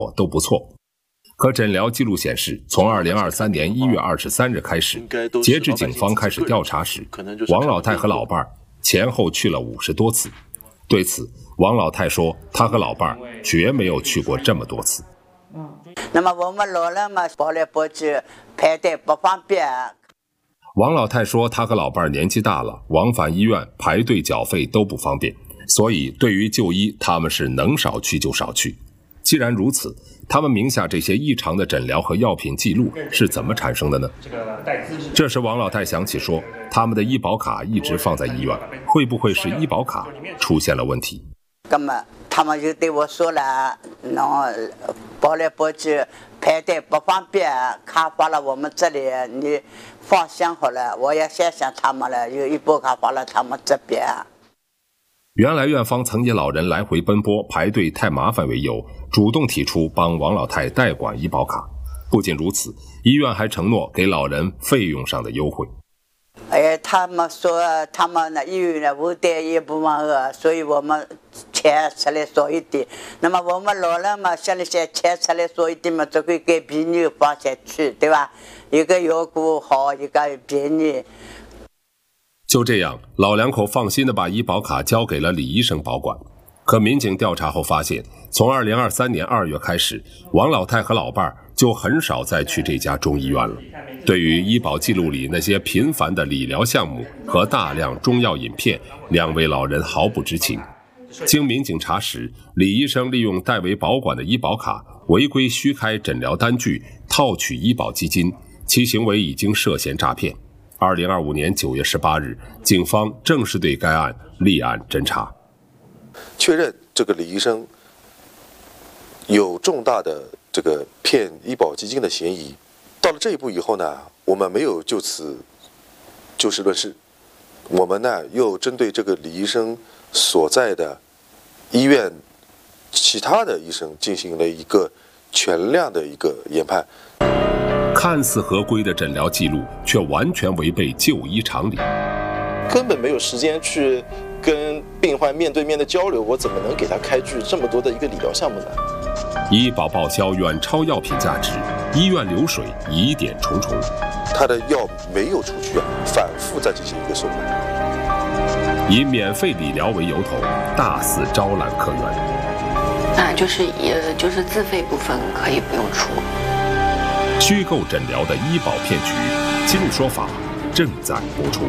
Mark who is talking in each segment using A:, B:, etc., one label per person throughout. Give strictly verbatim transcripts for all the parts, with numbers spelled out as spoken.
A: 都不错。可诊疗记录显示，从二零二三年一月二十三日开始，截至警方开始调查时，王老太和老伴儿前后去了五十多次。对此，王老太说，她和老伴儿绝没有去过这么多次。
B: 那么我们老人嘛，跑来跑去排队不方便。
A: 王老太说，她和老伴儿年纪大了，往返医院排队缴费都不方便，所以对于就医，他们是能少去就少去。既然如此，他们名下这些异常的诊疗和药品记录是怎么产生的呢？这时王老太想起说，他们的医保卡一直放在医院，会不会是医保卡出现了问题？
B: 那么他们就对我说了，那跑来跑去排队不方便，卡放了我们这里，你放心好了，我也谢谢他们了，有医保卡放了他们这边。
A: 原来院方曾以老人来回奔波排队太麻烦为由，主动提出帮王老太代管医保卡。不仅如此，医院还承诺给老人费用上的优惠。
B: 哎，他们说他们的医院的负担也不往额，所以我们钱出来少一点。那么我们老人嘛，像那些钱出来少一点嘛，就会给病人放下去，对吧？一个药顾好，一个便宜。
A: 就这样，老两口放心地把医保卡交给了李医生保管。可民警调查后发现，从二零二三年二月开始，王老太和老伴儿就很少再去这家中医院了。对于医保记录里那些频繁的理疗项目和大量中药饮片，两位老人毫不知情。经民警查实，李医生利用代为保管的医保卡违规虚开诊疗单据，套取医保基金，其行为已经涉嫌诈骗。二零二五年九月十八日，警方正式对该案立案侦查，
C: 确认这个李医生有重大的这个骗医保基金的嫌疑。到了这一步以后呢，我们没有就此就事论事，我们呢又针对这个李医生所在的医院其他的医生进行了一个全量的一个研判。
A: 看似合规的诊疗记录，却完全违背就医常理，
D: 根本没有时间去跟病患面对面的交流，我怎么能给他开具这么多的一个理疗项目呢？
A: 医保报销远超药品价值，医院流水疑点重重，
C: 他的药没有出去啊，反复在进行一个收买，
A: 以免费理疗为由头，大肆招揽客源。
E: 啊，就是呃，就是自费部分可以不用出。
A: 虚构诊疗的医保骗局，今日说法正在播出。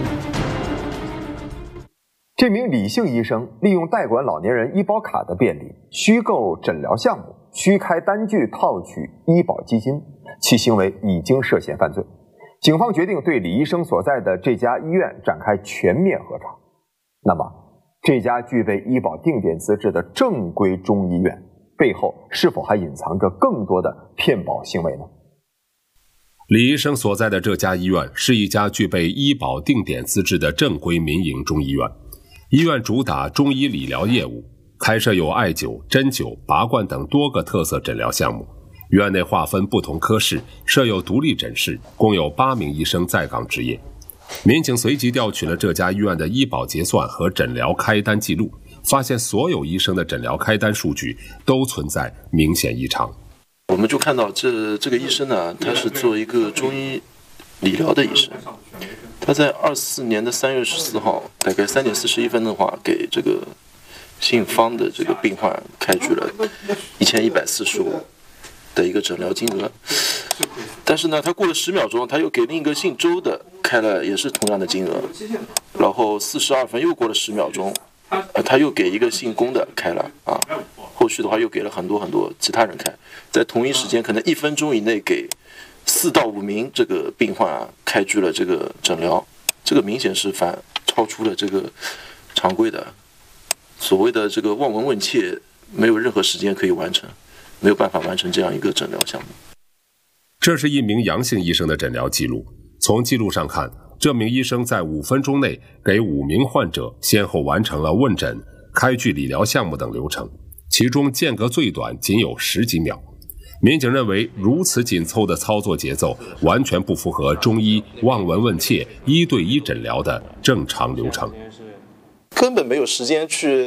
F: 这名李姓医生利用代管老年人医保卡的便利，虚构诊疗项目，虚开单据套取医保基金，其行为已经涉嫌犯罪。警方决定对李医生所在的这家医院展开全面核查。那么，这家具备医保定点资质的正规中医院背后是否还隐藏着更多的骗保行为呢？
A: 李医生所在的这家医院是一家具备医保定点资质的正规民营中医院，医院主打中医理疗业务，开设有艾灸、针灸、拔罐等多个特色诊疗项目。院内划分不同科室，设有独立诊室，共有八名医生在岗执业。民警随即调取了这家医院的医保结算和诊疗开单记录，发现所有医生的诊疗开单数据都存在明显异常。
D: 我们就看到这这个医生呢，他是做一个中医理疗的医生。他在二四年的三月十四号，大概三点四十一分的话，给这个姓方的这个病患开具了一千一百四十五的一个诊疗金额。但是呢，他过了十秒钟，他又给另一个姓周的开了也是同样的金额。然后四十二分又过了十秒钟，呃，他又给一个姓龚的开了啊。后续的话又给了很多很多其他人开，在同一时间可能一分钟以内给四到五名这个病患啊开具了这个诊疗，这个明显是反超出了这个常规的，所谓的这个望闻问切没有任何时间可以完成，没有办法完成这样一个诊疗项目。
A: 这是一名阳性医生的诊疗记录，从记录上看，这名医生在五分钟内给五名患者先后完成了问诊、开具理疗项目等流程，其中间隔最短仅有十几秒。民警认为，如此紧凑的操作节奏完全不符合中医望闻问切一对一诊疗的正常流程，
D: 根本没有时间去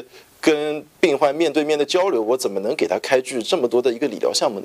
D: 跟病患面对面的交流，我怎么能给他开具这么多的一个理疗项目呢？